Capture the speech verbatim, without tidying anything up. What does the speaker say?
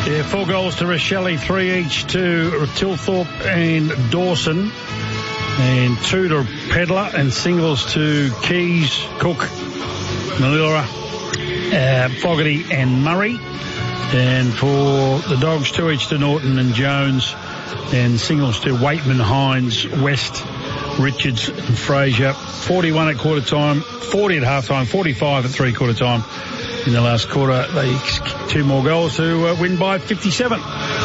Yeah, four goals to Rochelle, three each to Tilthorpe and Dawson, and two to Pedler, and singles to Keys, Cook, Malura, uh, Fogarty and Murray. And for the Dogs, two each to Norton and Jones, and singles to Waitman, Hines, West, Richards and Fraser. forty-one at quarter time, forty at half time, forty-five at three quarter time. In the last quarter, they two more goals to uh, win by fifty-seven.